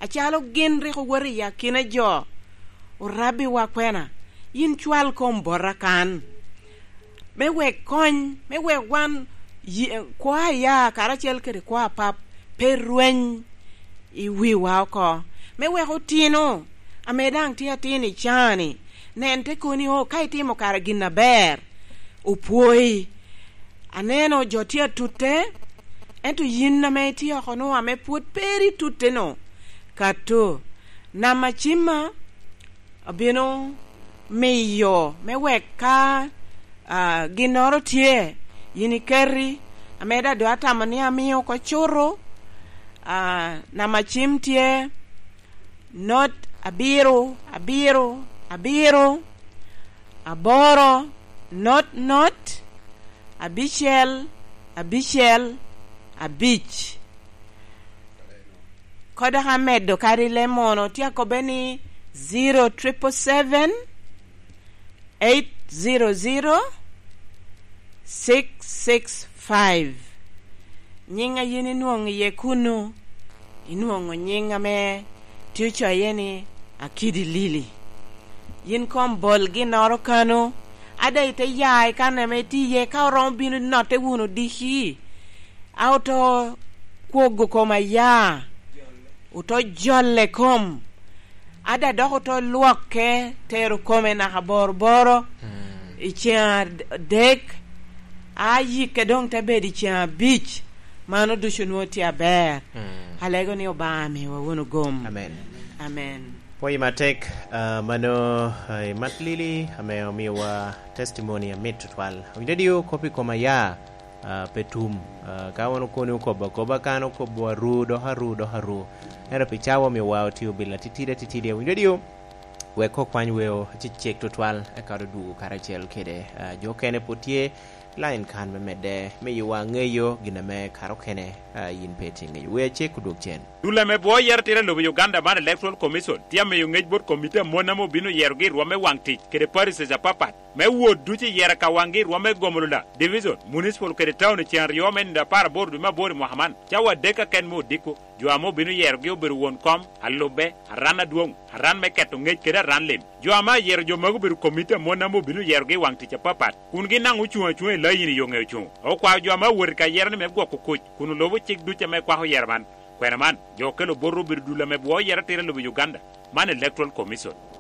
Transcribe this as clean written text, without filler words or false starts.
achalo genre ko wari ya kina jo urabi wa kwena yin chwal kom borakan me we kon me we wan kwa ya karachel kere kwa pap perwen I wi wa ko me we hotino amedang tia tini chani nente kuni ho kai timo kara ginna ber upuoi aneno jotia tutte ento yinna me tia kono ame puot peri tutte no kato na machima abino meyo me weka ginoro tie yini kerri ameda do atamani amiyo ko choro na machim tie not abiro aboro not abichel abich koda hamedo kari lemono tia ko beni 0777 800 665 nyinga yini nuong ye kuno inuongo nyinga me tiucho yeni akidi lili yin kom bol ginoro kano ada ite yai kana me ti ye ka rom binu note wuno dihi auto kuogo koma ya uto jolle kom ada doko to luoke teru kome na haborboro ichia dek ayi ke dong tabedi chia beach mano dushunoti aber halego ni obame wa wono gom amen Poi matek mano matlili ame miwa testimony ya mitwal windio kopi koma ya petum ka wono koni ko bakano ko borudo haru era pichawo miwa tiu bila titide windio we ko kwanywe chichek totwal e ka du karachel kede jokene potie line kan mede me yuwa ngeyo gina me karokene yin peti ngeyo we che kuduk chen dula me bo yertire lo Uganda ban electoral commission tia me ngej bot committee monamo binu yergi rome wangti kede paris za papat me woduti yer ka wangi rome gomulula division municipal kede town chen yomen da par bordu ma bor muhammad chawa deka ken mo diko joamo binu yergi ober won kom allobe rana duong ran me keto ngej kede ran lim joama yer jo mago ber committee monamo binu yergi wangti cha papat kungi nangu chuo la yini yonge chu o kwa joama wor ka yer ne me go ko kunu lobo chik duche me kwa ho yerman Kweraman, jokelo borro birdula me bo yera tire lo Uganda, man electoral commission.